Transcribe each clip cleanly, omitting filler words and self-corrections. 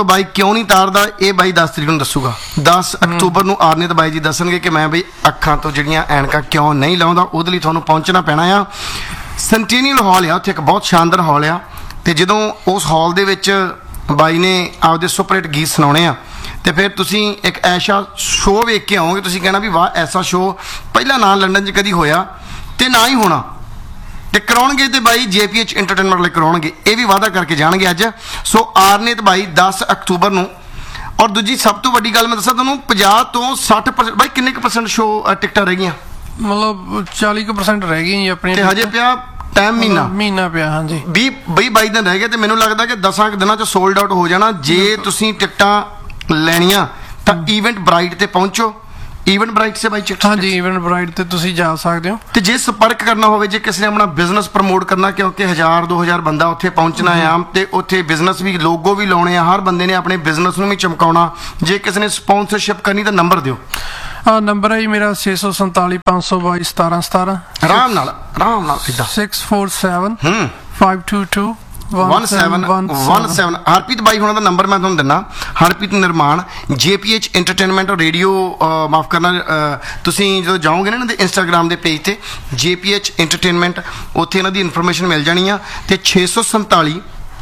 ਬਾਈ ਕਿਉਂ ਨਹੀਂ ਤਾਰਦਾ ਇਹ ਬਾਈ 10 ਤਰੀਕ ਨੂੰ ਦੱਸੂਗਾ। 10 ਅਕਤੂਬਰ ਨੂੰ ਆਰਨਿਤ ਬਾਈ ਜੀ ਦੱਸਣਗੇ ਕਿ ਮੈਂ ਬਈ ਅੱਖਾਂ ਤੋਂ ਜਿਹੜੀਆਂ ਐਨਕਾਂ ਕਿਉਂ ਨਹੀਂ ਲਾਉਂਦਾ। ਉਹਦੇ ਲਈ ਤੁਹਾਨੂੰ ਪਹੁੰਚਣਾ ਪੈਣਾ ਆ। ਸੈਂਟੀਨੀਅਲ ਹਾਲ ਆ, ਉੱਥੇ ਇੱਕ ਬਹੁਤ ਸ਼ਾਨਦਾਰ ਹਾਲ ਆ, ਤੇ ਜਦੋਂ ਉਸ ਹਾਲ ਦੇ ਵਿੱਚ ਬਾਈ ਨੇ ਆਪਦੇ ਸੁਪਰ ਹਿੱਟ ਗੀਤ ਸੁਣਾਉਣੇ ਆ ਤੇ ਫਿਰ ਤੁਸੀਂ ਇੱਕ ਐਸਾ ਸ਼ੋਅ ਵੇਖ ਕੇ ਆਓਗੇ, ਤੁਸੀਂ ਕਹਿਣਾ ਵੀ ਵਾਹ, ਐਸਾ ਸ਼ੋਅ ਪਹਿਲਾਂ ਨਾ ਲੰਡਨ 'ਚ ਕਦੀ ਹੋਇਆ ਤੇ ਨਾ ਹੀ ਹੋਣਾ। ਤੇ ਕਰਾਉਣਗੇ ਤੇ ਬਾਈ JPH ਐਂਟਰਟੇਨਮੈਂਟ ਲਈ ਕਰਾਉਣਗੇ, ਇਹ ਵੀ ਵਾਅਦਾ ਕਰਕੇ ਜਾਣਗੇ ਅੱਜ। ਸੋ ਆਰਨਿਤ ਬਾਈ 10 ਅਕਤੂਬਰ ਨੂੰ। ਔਰ ਦੂਜੀ ਸਭ ਤੋਂ ਵੱਡੀ ਗੱਲ ਮੈਂ ਦੱਸਾਂ ਤੁਹਾਨੂੰ, 50 ਤੋਂ 60% ਬਾਈ ਕਿੰਨੇ ਕੁ % ਸ਼ੋਅ ਟਿਕਟਾਂ ਰਹਿ ਗਈਆਂ? ਮਤਲਬ 40% ਰਹਿ ਗਈਆਂ ਜੀ ਆਪਣੀਆਂ, ਤੇ ਹਜੇ ਪਿਆ ਟਾਈਮ ਮਹੀਨਾ ਪਿਆ। ਹਾਂਜੀ 22 ਦਿਨ ਰਹਿ ਗਏ ਤੇ ਮੈਨੂੰ ਲੱਗਦਾ ਕਿ 10 ਦਿਨਾਂ 'ਚ ਸੋਲਡ ਆਊਟ ਹੋ ਜਾਣਾ। ਜੇ ਤੁਸੀਂ ਟਿਕਟਾਂ ਲੈਣੀਆਂ ਤਾਂ ਈਵੈਂਟ ਬਰਾਈਟ ਤੇ ਪਹੁੰਚੋ। ਈਵੈਂਟ ਬਰਾਈਟ ਸੇ ਬਾਈ ਚਿਕਟ, ਹਾਂਜੀ ਈਵੈਂਟ ਬਰਾਈਟ ਤੇ ਤੁਸੀਂ ਜਾ ਸਕਦੇ ਹੋ। ਤੇ ਜੇ ਸੰਪਰਕ ਕਰਨਾ ਹੋਵੇ, ਜੇ ਕਿਸੇ ਨੇ ਆਪਣਾ ਬਿਜ਼ਨਸ ਪ੍ਰਮੋਟ ਕਰਨਾ, ਕਿਉਂਕਿ 1000-2000 ਬੰਦਾ ਉੱਥੇ ਪਹੁੰਚਣਾ ਆ ਤੇ ਉੱਥੇ ਬਿਜ਼ਨਸ ਵੀ, ਲੋਗੋ ਵੀ ਲਾਉਣੇ ਆ, ਹਰ ਬੰਦੇ ਨੇ ਆਪਣੇ ਬਿਜ਼ਨਸ ਨੂੰ ਵੀ ਚਮਕਾਉਣਾ। ਜੇ ਕਿਸੇ ਨੇ ਸਪਾਂਸਰਸ਼ਿਪ ਕਰਨੀ ਤਾਂ ਨੰਬਰ ਦਿਓ। ਨੰਬਰ ਹੈ ਜੀ ਮੇਰਾ 647 522 1717। ਆਰਾਮ ਨਾਲ ਇਦਾਂ 647 522 1717। ਹਰਪ੍ਰੀਤ ਬਾਈ ਹੁਣਾਂ ਦਾ ਨੰਬਰ ਮੈਂ ਤੁਹਾਨੂੰ ਦਿੰਦਾ। ਹਰਪ੍ਰੀਤ ਨਿਰਮਾਣ, JPH ਐਂਟਰਟੇਨਮੈਂਟ ਰੇਡੀਓ, ਮਾਫ ਕਰਨਾ, ਤੁਸੀਂ ਜਦੋਂ ਜਾਓਗੇ ਨਾ ਇਹਨਾਂ ਦੇ ਇੰਸਟਾਗ੍ਰਾਮ ਦੇ ਪੇਜ ਤੇ JPH ਐਂਟਰਟੇਨਮੈਂਟ, ਉੱਥੇ ਇਹਨਾਂ ਦੀ ਇਨਫੋਰਮੇਸ਼ਨ ਮਿਲ ਜਾਣੀ ਆ। ਤੇ 647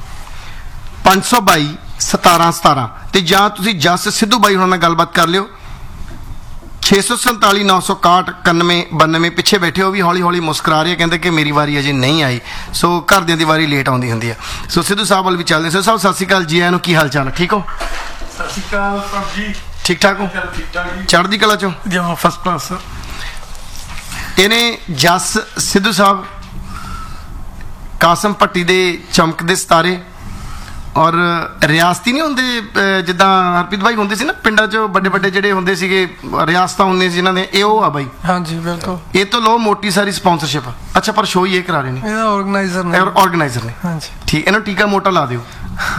522 1717 ਤੇ ਜਾਂ ਤੁਸੀਂ ਜਸ ਸਿੱਧੂ ਬਾਈ ਹੁਣਾਂ ਨਾਲ ਗੱਲਬਾਤ ਕਰ ਲਿਓ। 647 961 91 92 ਪਿੱਛੇ ਬੈਠੇ ਹੋ ਵੀ ਹੌਲੀ ਹੌਲੀ ਮੁਸਕਰਾ ਰਹੇ, ਕਹਿੰਦੇ ਕਿ ਮੇਰੀ ਵਾਰੀ ਅਜੇ ਨਹੀਂ ਆਈ। ਸੋ ਘਰਦਿਆਂ ਦੀ ਵਾਰੀ ਲੇਟ ਆਉਂਦੀ ਹੁੰਦੀ ਆ। ਸੋ ਸਿੱਧੂ ਸਾਹਿਬ ਵੱਲ ਵੀ ਚੱਲਦੇ। ਸਿੱਧੂ ਸਾਹਿਬ ਸਤਿ ਸ਼੍ਰੀ ਅਕਾਲ ਜੀ, ਆਇਆਂ ਨੂੰ। ਕੀ ਹਾਲ ਚਾਲ? ਠੀਕ ਹੋ? ਸਤਿ ਸ਼੍ਰੀ ਅਕਾਲ ਪ੍ਰਭ ਜੀ। ਠੀਕ ਠਾਕ ਹੋ? ਚੜ੍ਹਦੀ ਕਲਾ ਚੋਂ? ਜਮਾ ਫਸਟ ਕਲਾਸ। ਇਹਨੇ ਜਸ ਸਿੱਧੂ ਸਾਹਿਬ ਕਾਸਮ ਭੱਟੀ ਦੇ ਚਮਕਦੇ ਸਿਤਾਰੇ, ਔਰ ਰਿਆਸਤੀ ਨਹੀਂ ਹੁੰਦੇ ਜਿੱਦਾਂ ਹਰਪ੍ਰੀਤ ਬਾਈ ਹੁੰਦੇ ਸੀ ਨਾ ਪਿੰਡਾਂ 'ਚ, ਵੱਡੇ ਵੱਡੇ ਜਿਹੜੇ ਹੁੰਦੇ ਸੀਗੇ ਰਿਆਸਤਾਂ ਹੁੰਦੀਆਂ ਸੀ ਇਹਨਾਂ ਦੇ, ਇਹ ਉਹ ਆ ਬਾਈ। ਹਾਂਜੀ ਬਿਲਕੁਲ। ਇਹ ਤੋਂ ਲੋ ਮੋਟੀ ਸਾਰੀ ਸਪਾਂਸਰਸ਼ਿਪ। ਅੱਛਾ, ਪਰ ਸ਼ੋਅ ਹੀ ਇਹ ਕਰਾ ਰਹੇ ਨੇ, ਇਹਦਾ ਆਰਗੇਨਾਈਜ਼ਰ ਨੇ। ਹਾਂਜੀ ਠੀਕ, ਇਹਨੂੰ ਟੀਕਾ ਮੋਟਾ ਲਾ ਦਿਓ।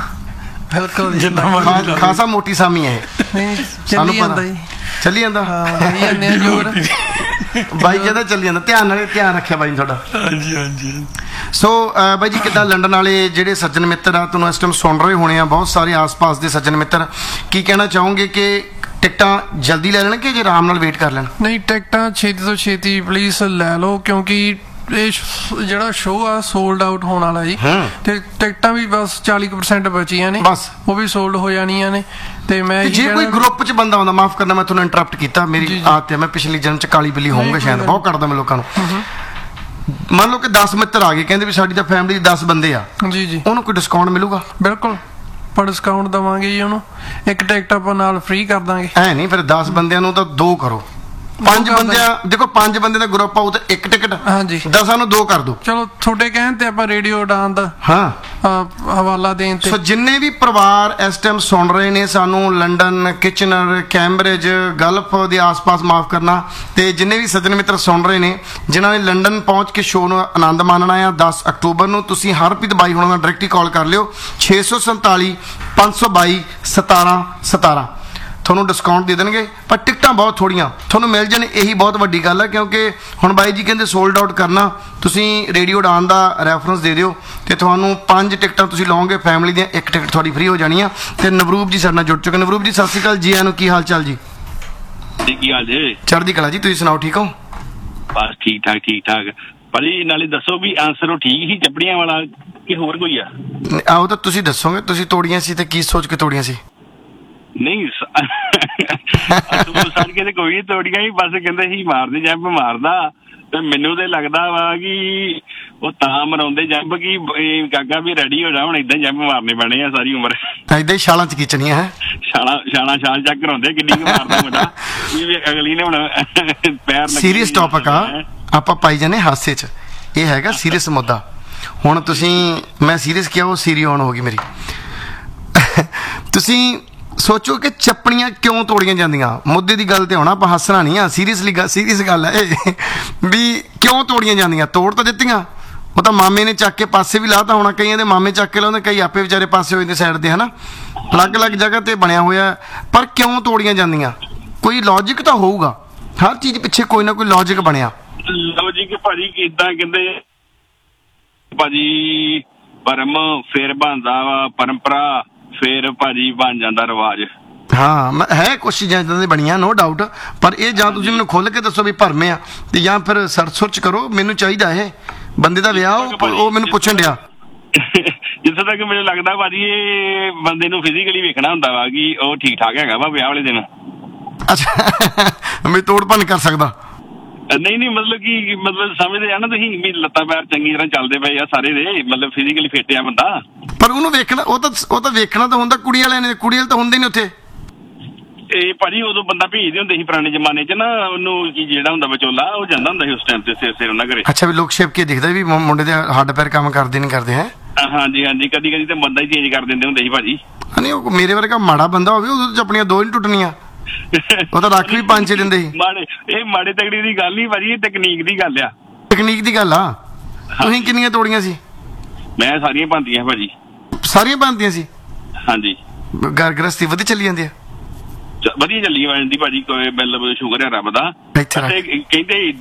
ਬਿਲਕੁਲ ਖਾਸਾ ਮੋਟੀ ਸਾਮੀ ਹੈ ਇਹ। ਚੱਲੀ ਜਾਂਦਾ ਜੀ, ਚੱਲੀ ਜਾਂਦਾ ਜੋਰ ਬਾਈ ਕਹਿੰਦਾ ਚੱਲੀ ਜਾਂਦਾ। ਧਿਆਨ ਰੱਖਿਆ ਬਾਈ ਤੁਹਾਡਾ। ਹਾਂਜੀ। ਸੋ ਬਾਈ ਜੀ, ਕਿੱਦਾਂ ਲੰਡਨ ਵਾਲੇ ਜਿਹੜੇ ਸੱਜਣ ਮਿੱਤਰ ਆ ਤੁਹਾਨੂੰ ਇਸ ਟਾਈਮ ਸੁਣ ਰਹੇ ਹੋਣੇ ਆ, ਬਹੁਤ ਸਾਰੇ ਆਸ-ਪਾਸ ਦੇ ਸੱਜਣ ਮਿੱਤਰ, ਕੀ ਕਹਿਣਾ ਚਾਹੋਗੇ ਕਿ ਟਿਕਟਾਂ ਜਲਦੀ ਲੈ ਲੈਣ ਕਿ ਜੇ ਆਰਾਮ ਨਾਲ ਵੇਟ ਕਰ ਲੈਣ? ਨਹੀਂ, ਟਿਕਟਾਂ ਛੇਤੀ ਤੋਂ ਛੇਤੀ ਪਲੀਜ਼ ਲੈ ਲਓ, ਕਿਉਂਕਿ ਇਹ ਜਿਹੜਾ ਸ਼ੋਅ ਆ ਸੋਲਡ ਆਊਟ ਹੋਣ ਵਾਲਾ ਜੀ। ਤੇ ਟਿਕਟਾਂ ਵੀ ਬਸ 40% ਬਚੀਆਂ ਨੇ, ਬਸ ਉਹ ਵੀ ਸੋਲਡ ਹੋ ਜਾਣੀਆਂ ਨੇ। ਤੇ ਮੈਂ ਜੇ ਕੋਈ ਗਰੁੱਪ 'ਚ ਬੰਦਾ ਆਉਂਦਾ, ਮਾਫ ਕਰਨਾ ਮੈਂ ਤੁਹਾਨੂੰ ਇੰਟਰਪਟ ਕੀਤਾ, ਮੇਰੀ ਆਦਤ ਹੈ, ਮੈਂ ਪਿਛਲੀ ਜਨਮ 'ਚ ਕਾਲੀ ਬਿੱਲੀ ਹੋਊਂਗਾ ਸ਼ਾਇਦ, ਬਹੁਤ ਕੱਢਦਾ ਮੈਂ ਲੋਕਾਂ ਨੂੰ। ਮੰਨ ਲਓ ਕਿ 10 ਮਿੱਤਰ ਆ ਗਏ, ਕਹਿੰਦੇ ਵੀ ਸਾਡੀ ਤਾਂ ਫੈਮਿਲੀ 10 ਬੰਦੇ ਆ, ਜੀ ਉਹਨੂੰ ਕੋਈ ਡਿਸਕਾਊਂਟ ਮਿਲੂਗਾ? ਬਿਲਕੁਲ, ਆਪਾਂ ਡਿਸਕਾਊਂਟ ਦੇਵਾਂਗੇ ਜੀ ਉਹਨੂੰ। ਇੱਕ ਟਿਕਟ ਆਪਾਂ ਨਾਲ ਫ੍ਰੀ ਕਰ ਦਾਂਗੇ। ਐ ਨਹੀਂ, ਫਿਰ 10 ਬੰਦਿਆਂ ਨੂੰ ਤਾਂ 2 ਕਰੋ। 5 ਬੰਦਿਆਂ, ਦੇਖੋ 5 ਬੰਦੇ ਦਾ ਗਰੁੱਪ ਆਊ ਤਾਂ 1 ਟਿਕਟ। ਹਾਂਜੀ, 10 ਨੂੰ 2 ਕਰ ਦੋ। ਚਲੋ ਤੁਹਾਡੇ ਕਹਿਣ ਤੇ ਆਪਾਂ ਰੇਡੀਓ ਉਡਾਨ ਦਾ ਹਵਾਲਾ ਦੇਣ ਤੇ। ਸੋ ਜਿੰਨੇ ਵੀ ਪਰਿਵਾਰ ਇਸ ਟਾਈਮ ਸੁਣ ਰਹੇ ਨੇ ਸਾਨੂੰ, ਲੰਡਨ, ਕਿਚਨਰ, ਕੈਂਬਰਿਜ, ਗਲਫ ਦੇ ਆਸ-ਪਾਸ, ਮਾਫ ਕਰਨਾ, ਤੇ ਜਿੰਨੇ ਵੀ ਸੱਜਣ ਮਿੱਤਰ ਸੁਣ ਰਹੇ ਨੇ ਜਿਨ੍ਹਾਂ ਨੇ ਲੰਡਨ ਪਹੁੰਚ ਕੇ ਸ਼ੋਅ ਨੂੰ ਆਨੰਦ ਮਾਣਨਾ ਆ 10 ਅਕਤੂਬਰ ਨੂੰ, ਤੁਸੀਂ ਹਰਪ੍ਰੀਤ ਬਾਈ ਹੁਣਾਂ ਨਾਲ ਡਾਇਰੈਕਟ ਹੀ ਕਾਲ ਕਰ ਲਿਓ। 647 522 1717 ਤੁਹਾਨੂੰ ਡਿਸਕਾਊਂਟ ਦੇ ਦੇਣਗੇ। ਪਰ ਟਿਕਟਾਂ ਬਹੁਤ ਥੋੜੀਆਂ ਤੁਹਾਨੂੰ ਮਿਲ ਜਾਣ, ਇਹੀ ਬਹੁਤ ਵੱਡੀ ਗੱਲ ਹੈ। ਕਿਉਂਕਿ ਹੁਣ ਬਾਈ ਜੀ ਕਹਿੰਦੇ ਸੋਲਡ ਆਊਟ ਕਰਨਾ, ਤੁਸੀਂ ਰੇਡੀਓ ਉਡਾਨ ਦਾ ਰੈਫਰੈਂਸ ਦੇ ਦਿਓ ਤੇ ਤੁਹਾਨੂੰ 5 ਟਿਕਟਾਂ ਤੁਸੀਂ ਲਓਗੇ ਫੈਮਿਲੀ ਦੀਆਂ, 1 ਟਿਕਟ ਤੁਹਾਡੀ ਫ੍ਰੀ ਹੋ ਜਾਣੀ ਆ। ਤੇ ਨਵਰੂਪ ਜੀ ਸਾਡੇ ਨਾਲ ਜੁੜ ਚੁੱਕੇ। ਨਵਰੂਪ ਜੀ ਸਤਿ ਸ਼੍ਰੀ ਅਕਾਲ ਜੀ, ਆਇਆਂ ਨੂੰ। ਕੀ ਹਾਲ ਚਾਲ ਜੀ? ਕੀ ਹਾਲ ਜੀ? ਚੜ੍ਹਦੀ ਕਲਾ ਜੀ, ਤੁਸੀਂ ਸੁਣਾਓ, ਠੀਕ ਹੋ? ਬਸ ਠੀਕ ਠਾਕ। ਭਾਜੀ ਨਾਲੇ ਦੱਸੋ ਵੀ ਆਨਸਰ ਉਹ ਠੀਕ ਸੀ ਚੱਪੜੀਆਂ ਵਾਲਾ ਕਿ ਹੋਰ ਕੋਈ ਆ? ਆਓ ਤਾਂ ਤੁਸੀਂ ਦੱਸੋਗੇ, ਤੁਸੀਂ ਤੋੜੀਆਂ ਸੀ ਤੇ ਕੀ ਸੋਚ ਕੇ ਤੋੜੀਆਂ ਸੀ? ਨਹੀਂ ਸਰ ਕਹਿੰਦੇ ਕੋਈ ਨੀ ਤੋੜੀਆਂ ਹੀ, ਬਸ ਕਹਿੰਦੇ ਸੀ ਮਾਰਦੇ ਜੰਪ ਮਾਰਦਾ, ਤੇ ਮੈਨੂੰ ਤੇ ਲੱਗਦਾ ਵਾ ਕਿ ਉਹ ਤਾਂ ਮਰਾਉਂਦੇ ਜੰਪ ਕਿ ਕਾਕਾ ਵੀ ਰੈਡੀ ਹੋ ਜਾ, ਹੁਣ ਏਦਾਂ ਜੰਪ ਮਾਰਨੇ ਪੈਣੇ ਆ ਸਾਰੀ ਉਮਰ। ਏਦਾਂ ਹੀ ਛਾਲਾਂ ਚ ਖਿੱਚਣੀਆਂ ਹੈ, ਛਾਲ ਚੱਕ ਕਰਾਉਂਦੇ ਕਿੰਨੀ ਕੁ ਮਾਰਦਾ ਮੁੰਡਾ ਅਗਲੀ ਨੇ ਹੁਣ ਪੈਰ। ਸੀਰੀਅਸ ਟੌਪਿਕ ਆ, ਆਪਾਂ ਪਾਈ ਜਾਂਦੇ ਹਾਸੇ ਚ, ਇਹ ਹੈਗਾ ਸੀਰੀਅਸ ਮੁੱਦਾ। ਹੁਣ ਤੁਸੀਂ, ਮੈਂ ਸੀਰੀਅਸ ਕਿਹਾ, ਉਹ ਸੀਰੀ ਔਨ ਹੋ ਗਈ ਮੇਰੀ। ਤੁਸੀਂ ਸੋਚੋ ਕਿ ਚੱਪਣੀਆਂ ਕਿਉਂ ਤੋੜੀਆਂ ਜਾਂਦੀਆਂ? ਮੁੱਦੇ ਦੀ ਗੱਲ ਤੇ ਹੋਣਾ, ਆਪਾਂ ਹੱਸਣਾ ਨਹੀਂ ਆ, ਸੀਰੀਅਸ ਗੱਲ ਹੈ ਇਹ ਵੀ ਕਿਉਂ ਤੋੜੀਆਂ ਜਾਂਦੀਆਂ। ਤੋੜ ਤਾਂ ਦਿੱਤੀਆਂ, ਉਹ ਤਾਂ ਮਾਮੇ ਨੇ ਚੱਕ ਕੇ ਪਾਸੇ ਵੀ ਲਾਤਾ ਹੋਣਾ, ਕਈਆਂ ਦੇ ਮਾਮੇ ਚੱਕ ਕੇ ਲਾਉਂਦੇ, ਕਈ ਆਪੇ ਵਿਚਾਰੇ ਪਾਸੇ ਹੋ ਜਾਂਦੇ ਸਾਈਡ ਦੇ, ਹਨਾ, ਅਲੱਗ-ਅਲੱਗ ਜਗ੍ਹਾ ਤੇ ਬਣਿਆ ਹੋਇਆ। ਪਰ ਕਿਉਂ ਤੋੜੀਆਂ ਜਾਂਦੀਆਂ? ਕੋਈ ਲੌਜਿਕ ਤਾਂ ਹੋਊਗਾ, ਹਰ ਚੀਜ਼ ਪਿੱਛੇ ਕੋਈ ਨਾ ਕੋਈ ਲੌਜਿਕ ਬਣਿਆ। ਲੌਜਿਕ ਭਾਜੀ ਕਿੱਦਾਂ ਕਹਿੰਦੇ ਭਾਜੀ, ਪਰਮ ਫਿਰ ਬਣਦਾ ਵਾ ਪਰੰਪਰਾ, ਫਿਰ ਭਾਜੀ ਬਣ ਜਾਂਦਾ ਰਿਵਾਜ। ਹਾਂ ਹੈ ਕੁਛ ਚੀਜ਼ਾਂ ਇਦਾਂ ਦੀਆਂ ਬਣੀਆਂ ਨੋ ਡਾਊਟ, ਪਰ ਇਹ ਜਾਂ ਤੁਸੀਂ ਮੈਨੂੰ ਖੁੱਲ ਕੇ ਦੱਸੋ ਵੀ ਭਰਮੇ ਆ ਤੇ ਜਾਂ ਫਿਰ ਸਰਚ ਸੁਰਚ ਕਰੋ। ਮੈਨੂੰ ਚਾਹੀਦਾ ਇਹ ਬੰਦੇ ਦਾ ਵਿਆਹ ਉਹ ਮੈਨੂੰ ਪੁੱਛਣ ਡਿਆ। ਜਿੱਥੇ ਤੱਕ ਮੈਨੂੰ ਲੱਗਦਾ ਭਾਜੀ ਇਹ ਬੰਦੇ ਨੂੰ ਫਿਜ਼ੀਕਲੀ ਵੇਖਣਾ ਹੁੰਦਾ ਵਾ ਕਿ ਉਹ ਠੀਕ ਠਾਕ ਹੈਗਾ ਵਾ ਵਿਆਹ ਵਾਲੇ ਦਿਨ। ਅੱਛਾ ਮੈਂ ਤੋੜ ਭੰਨ ਕਰ ਸਕਦਾ? ਨਹੀਂ ਮਤਲਬ ਸਮਝਦੇ ਆ ਨਾ ਤੁਸੀਂ ਵੀ ਲੱਤਾਂ ਪੈਰ ਚੰਗੀ ਤਰ੍ਹਾਂ ਚੱਲਦੇ ਪਏ ਆ ਸਾਰੇ ਦੇ, ਮਤਲਬ ਫਿਜ਼ੀਕਲੀ ਫਿੱਟ ਆ ਬੰਦਾ। ਪਰ ਉਹਨੂੰ ਵੇਖਣਾ ਉਹ ਤਾਂ ਵੇਖਣਾ ਤਾਂ ਹੁੰਦਾ ਕੁੜੀ ਵਾਲਿਆਂ ਨੇ, ਕੁੜੀ ਵਾਲੇ ਤਾਂ ਹੁੰਦੇ ਨਹੀਂ ਉੱਥੇ। ਇਹ ਭਾਜੀ ਉਦੋਂ ਬੰਦਾ ਭੇਜਦੇ ਹੁੰਦੇ ਸੀ ਪੁਰਾਣੇ ਜ਼ਮਾਨੇ 'ਚ ਨਾ, ਉਹਨੂੰ ਜਿਹੜਾ ਹੁੰਦਾ ਵਿਚੋਲਾ ਉਹ ਜਾਂਦਾ ਹੁੰਦਾ ਸੀ ਉਸ ਟਾਈਮ ਤੇ ਸਿਰ ਉਹਨਾਂ ਘਰੇ। ਅੱਛਾ ਵੀ ਲੋਕ ਛਿਪ ਕੇ ਦਿਖਦਾ ਵੀ ਮੁੰਡੇ ਦੇ ਹੱਡ ਪੈਰ ਕੰਮ ਕਰਦੇ ਨਹੀਂ ਕਰਦੇ ਹੈ। ਹਾਂਜੀ ਕਦੀ ਤੇ ਬੰਦਾ ਹੀ ਚੇਂਜ ਕਰ ਦਿੰਦੇ ਹੁੰਦੇ ਸੀ ਭਾਜੀ। ਨਹੀਂ ਉਹ ਮੇਰੇ ਵਰਗਾ ਮਾੜਾ ਬੰਦਾ ਹੋਵੇ ਉਹਦੇ 'ਚ ਆਪਣੀਆਂ ਦੋ ਹੀ ਟੁੱਟਣੀਆਂ, ਉਹ ਤਾਂ ਰੱਖ ਵੀ 5-6 ਦਿੰਦੇ ਸੀ। ਮਾੜੇ ਤਗੜੀ ਦੀ ਗੱਲ ਹੀ ਭਾਜੀ, ਇਹ ਟੈਕਨੀਕ ਦੀ ਗੱਲ ਆ। ਟੈਕਨੀਕ ਦੀ ਗੱਲ ਆ। ਤੁਸੀਂ ਕਿੰਨੀਆਂ ਤੋੜੀਆਂ ਸੀ? ਮੈਂ ਸਾਰੀਆਂ ਬਣਦੀਆਂ ਭਾਜੀ। ਸਾਰੀਆਂ ਬਣਦੀਆਂ ਸੀ? ਹਾਂਜੀ। ਘਰ ਗ੍ਰਸਤੀ ਵਧੀਆ ਚੱਲੀ ਜਾਂਦੀ ਆ? ਵਧੀਆ ਚੱਲੀ ਜਾਂਦੀ ਭਾਜੀ, ਕੋਈ ਮਤਲਬ ਸ਼ੁਕਰ ਹੈ ਰੱਬ ਦਾ। ਕਹਿੰਦੇ